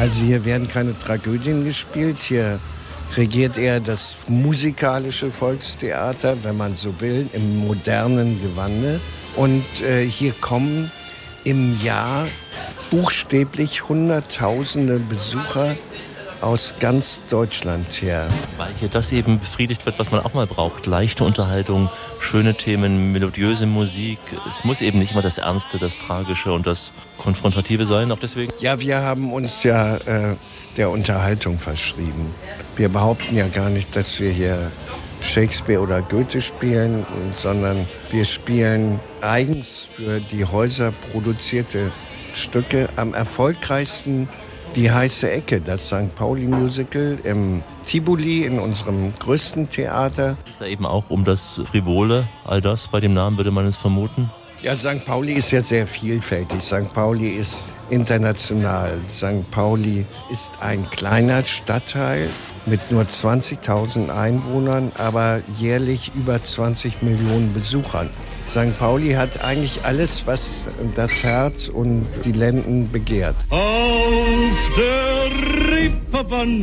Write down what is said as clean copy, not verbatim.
Also hier werden keine Tragödien gespielt, hier regiert eher das musikalische Volkstheater, wenn man so will, im modernen Gewande. Und hier kommen im Jahr buchstäblich Hunderttausende Besucher aus ganz Deutschland her. Weil hier das eben befriedigt wird, was man auch mal braucht. Leichte Unterhaltung, schöne Themen, melodiöse Musik. Es muss eben nicht immer das Ernste, das Tragische und das Konfrontative sein, auch deswegen. Ja, wir haben uns ja der Unterhaltung verschrieben. Wir behaupten ja gar nicht, dass wir hier Shakespeare oder Goethe spielen, sondern wir spielen eigens für die Häuser produzierte Stücke. Am erfolgreichsten Die heiße Ecke, das St. Pauli Musical im Tivoli, in unserem größten Theater. Ist da eben auch um das Frivole, all das, bei dem Namen würde man es vermuten? Ja, St. Pauli ist ja sehr vielfältig. St. Pauli ist international. St. Pauli ist ein kleiner Stadtteil mit nur 20.000 Einwohnern, aber jährlich über 20 Millionen Besuchern. St. Pauli hat eigentlich alles, was das Herz und die Lenden begehrt. Auf der Reeperbahn